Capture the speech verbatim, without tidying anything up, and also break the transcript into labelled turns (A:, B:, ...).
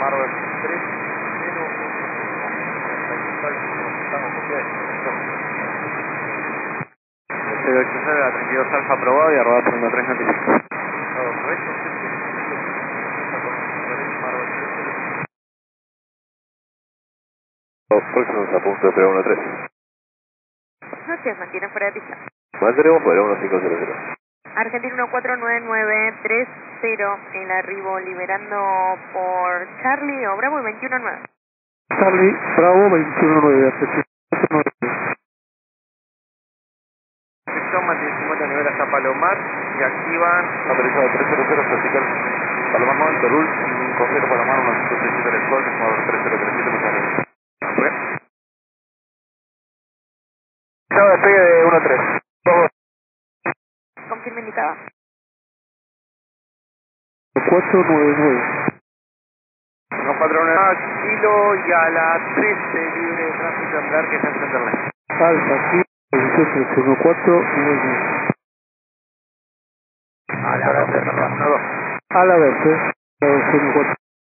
A: Marvel tres cero estamos cero ocho cero a treinta y dos Alfa aprobado y arroba por uno tres notificado. Correcto.
B: Los próximos a punto de P uno tres.
C: Noches, mantiene fuera de pista.
B: Mantenemos fuera uno cinco cero cero.
C: Argentina uno cuatro nueve nueve tres cero, el arribo liberando por Charlie o Bravo y veintiuno nueve.
D: Charlie, Bravo, veintiuno nueve, Argentina.
A: Sección mantiene cincuenta nivel hasta Palomar y activan
B: Autorizado tres cero cero, vertical. Palomar noventa, Rul, cinco cero Palomar, uno cinco seis siete, Squad, tres cero tres siete, Palomar.
A: Chao, despegue de uno tres.
C: Confirma indicada.
D: cuatro nueve nueve.
A: uno cuatro nueve kilo y a la trece libre de tránsito en Dar que está en Centerland.
D: Alfa, sí, dieciocho, uno cuatro nueve nueve.
A: A la vez, uno dos.
D: A la vez, eh. uno cuatro.